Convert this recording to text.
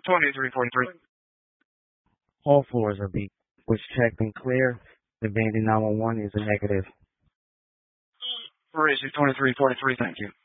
2343. All floors are beat. Was checked and clear. Advancing 911 is a negative. Racy 2343, thank you.